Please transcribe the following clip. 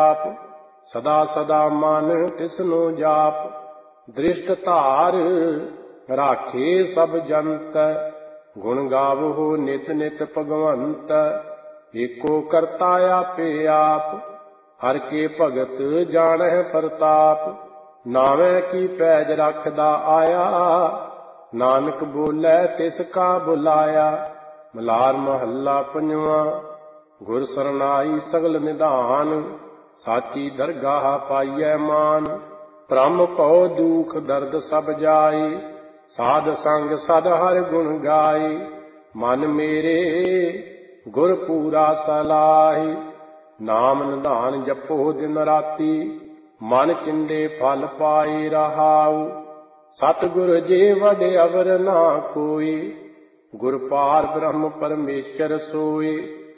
ਆਪ। ਸਦਾ ਸਦਾ ਮਨ ਤਿਸਨੂੰ ਜਾਪ। ਦ੍ਰਿਸ਼ਟ ਧਾਰ ਰਾਖੇ ਸਭ ਜੰਤ। ਗੁਣ ਗਾਵੋ ਨਿਤ ਨਿਤ ਭਗਵੰਤ। ਏਕੋ ਕਰਤਾ ਆਪੇ ਆਪ। ਹਰ ਕੇ ਭਗਤ ਜਾਣਹਿ ਪ੍ਰਤਾਪ। ਨਾਵੇਂ ਕੀ ਪੈਜ ਰੱਖਦਾ ਆਇਆ। ਨਾਨਕ ਬੋਲੇ ਤਿਸ ਕਾ ਬੁਲਾਇਆ। ਮਲਾਰ ਮਹੱਲਾ ਪੰਜਵਾਂ। ਗੁਰ ਸਰਨਾਈ ਸਗਲ ਨਿਧਾਨ। ਸਾਚੀ ਦਰਗਾਹ ਪਾਈਐ ਮਾਨ। ਭ੍ਰਮ ਭਉ ਦੁਖ ਦਰਦ ਸਭ ਜਾਏ। ਸਾਧ ਸੰਗ ਸਦ ਹਰਿ ਗੁਣ ਗਾਏ। ਮਨ ਮੇਰੇ ਗੁਰ ਪੂਰਾ ਸਲਾਹੀ। ਨਾਮ ਨਿਧਾਨ ਜਪੋ ਦਿਨ ਰਾਤੀ। ਮਨ ਚਿੰਦੇ ਫਲ ਪਾਏ ਰਹਾਉ। ਸਤਿਗੁਰ ਜੀ ਵਡ ਅਵਰ ਨਾ ਕੋਈ। ਗੁਰ ਪਾਰ ਬ੍ਰਹਮ ਪਰਮੇਸ਼ਰ ਸੋਏ।